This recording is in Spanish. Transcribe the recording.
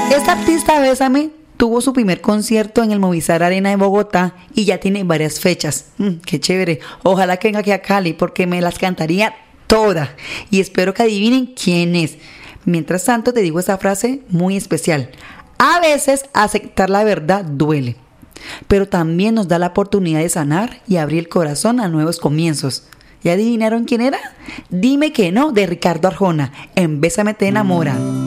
Esta artista Bésame tuvo su primer concierto en el Movistar Arena de Bogotá y ya tiene varias fechas. Qué chévere. Ojalá que venga aquí a Cali porque me las cantaría todas. Y espero que adivinen quién es. Mientras tanto te digo esta frase muy especial. A veces aceptar la verdad duele, pero también nos da la oportunidad de sanar y abrir el corazón a nuevos comienzos. ¿Ya adivinaron quién era? Dime que no, de Ricardo Arjona. En Bésame te enamora.